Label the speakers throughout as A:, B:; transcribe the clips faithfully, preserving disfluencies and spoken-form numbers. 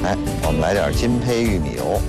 A: 哎，我们来点金胚玉米油。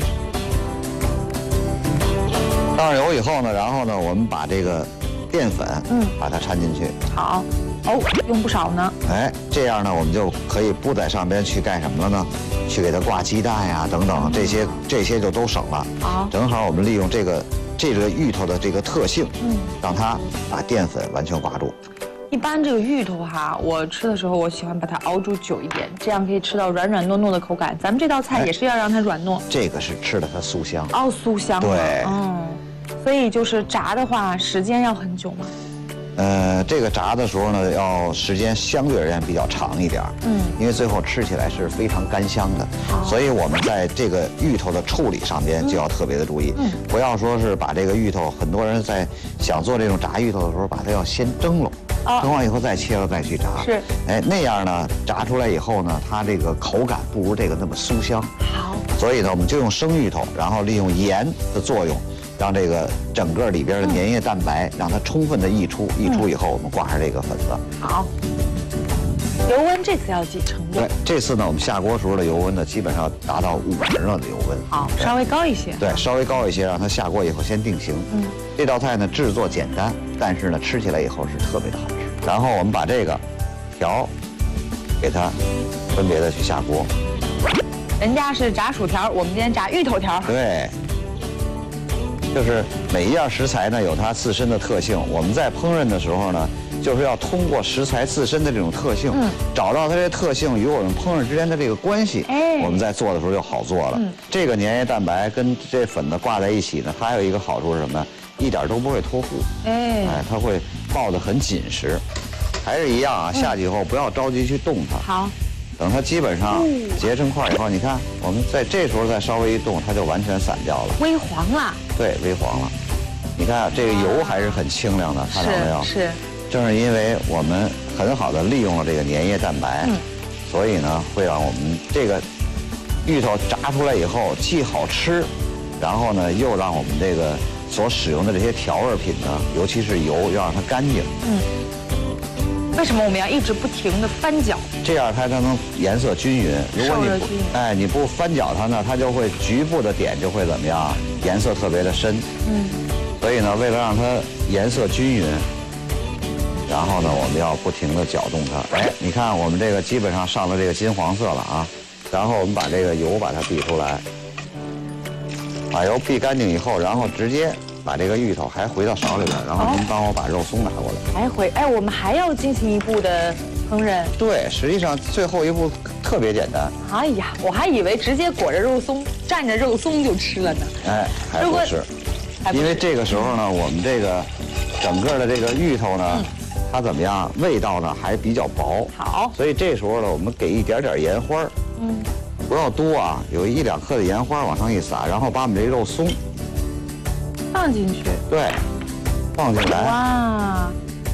A: 倒上油以后呢，然后呢，我们把这个淀粉，嗯，把它掺进去。
B: 好，哦，用不少呢。
A: 哎，这样呢，我们就可以不在上边去干什么了呢？去给它挂鸡蛋呀，等等，这些这些就都省了。
B: 好，
A: 正好我们利用这个这个芋头的这个特性，嗯，让它把淀粉完全挂住。
B: 一般这个芋头哈，我吃的时候我喜欢把它熬煮久一点，这样可以吃到软软糯糯的口感。咱们这道菜也是要让它软糯。
A: 这个是吃的它酥香。
B: 哦，酥香。
A: 对。
B: 嗯，所以就是炸的话，时间要很久吗？
A: 呃，这个炸的时候呢，要时间相对而言比较长一点，嗯，因为最后吃起来是非常干香的，所以我们在这个芋头的处理上边就要特别的注意，嗯，不要说是把这个芋头，很多人在想做这种炸芋头的时候，把它要先蒸了，哦、蒸完以后再切了再去炸，
B: 是，
A: 哎，那样呢，炸出来以后呢，它这个口感不如这个那么酥香，
B: 好，
A: 所以呢，我们就用生芋头，然后利用盐的作用。让这个整个里边的粘液蛋白让它充分的溢出，溢出以后我们挂上这个粉子。
B: 好，油温这次要几成度？
A: 对，这次呢我们下锅时候的油温呢基本上达到五成了的油温。
B: 好，稍微高一些。
A: 对，稍微高一些，让它下锅以后先定型。嗯，这道菜呢制作简单，但是呢吃起来以后是特别的好吃。然后我们把这个条给它分别的去下锅。
B: 人家是炸薯条，我们今天炸芋头条。
A: 对。就是每一样食材呢有它自身的特性，我们在烹饪的时候呢，就是要通过食材自身的这种特性，嗯，找到它这特性与我们烹饪之间的这个关系，哎，我们在做的时候就好做了。嗯，这个粘液蛋白跟这粉呢挂在一起呢，它还有一个好处是什么呢？一点都不会脱糊，哎，哎，它会抱得很紧实。还是一样啊，下去以后不要着急去动它。
B: 好。
A: 等它基本上结成块以后，你看，我们在这时候再稍微一动，它就完全散掉了，
B: 微黄了。对，
A: 微黄了。你看这个油还是很清凉的，看到没有？
B: 是。
A: 正是因为我们很好的利用了这个粘液蛋白，嗯，所以呢，会让我们这个芋头炸出来以后既好吃，然后呢，又让我们这个所使用的这些调味品呢，尤其是油，要让它干净。嗯。
B: 为什么我们要一直不停的翻搅？
A: 这样它才能颜色均匀。如果你不哎你不翻搅它呢，它就会局部的点就会怎么样？颜色特别的深。嗯。所以呢，为了让它颜色均匀，然后呢，我们要不停的搅动它。哎，你看我们这个基本上上了这个金黄色了啊。然后我们把这个油把它避出来，把油避干净以后，然后直接。把这个芋头还回到勺里边，然后您帮我把肉松拿过来。
B: 还回哎，我们还要进行一步的烹饪。
A: 对，实际上最后一步特别简单。
B: 哎呀，我还以为直接裹着肉松蘸着肉松就吃了呢。
A: 哎，还不是，因为这个时候呢，我们这个整个的这个芋头呢，它怎么样？味道呢还比较薄。
B: 好。
A: 所以这时候呢，我们给一点点盐花，嗯，不要多啊，有一两克的盐花往上一撒，然后把我们这肉松。
B: 放进去，
A: 对，放进来。
B: 哇！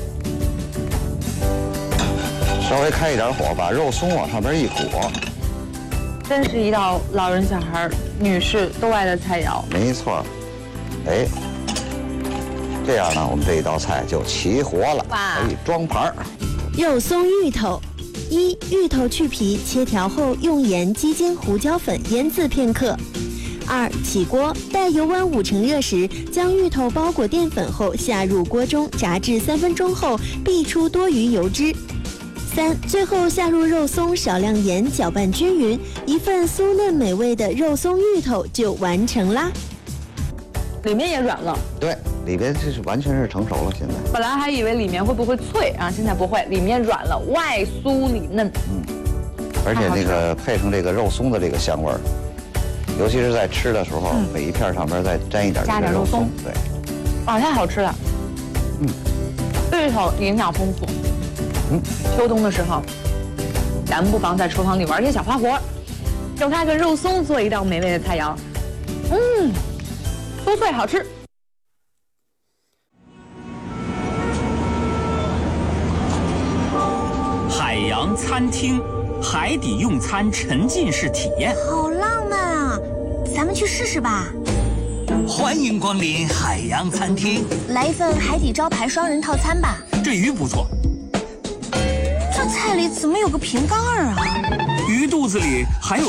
A: 稍微开一点火，把肉松往上边一裹。
B: 真是一道老人、小孩、女士都爱的菜肴。
A: 没错，哎，这样呢，我们这一道菜就齐活了，可以装盘儿。
C: 肉松芋头，一芋头去皮切条后，用盐、鸡精、胡椒粉腌制片刻。二、起锅，待油温五成热时，将芋头包裹淀粉后下入锅中炸至三分钟后，煸出多余油脂。三、最后下入肉松，少量盐，搅拌均匀，一份酥嫩美味的肉松芋头就完成啦。
B: 里面也软了。
A: 对，里边这是完全是成熟了。现在
B: 本来还以为里面会不会脆啊，现在不会，里面软了，外酥里嫩。
A: 嗯，而且那个配上这个肉松的这个香味儿。尤其是在吃的时候，嗯、每一片上边再沾一点
B: 加点肉松，
A: 对，
B: 哇，太好吃了。嗯，芋头营养丰富。嗯，秋冬的时候，咱们不妨在厨房里玩些小花活，用它跟肉松做一道美味的菜肴。嗯，酥脆好吃。
D: 海洋餐厅。海底用餐沉浸式体验，
E: 好浪漫啊！咱们去试试吧。
D: 欢迎光临海洋餐厅，
E: 来一份海底招牌双人套餐吧。
D: 这鱼不错。
E: 这菜里怎么有个瓶盖啊？
D: 鱼肚子里还有。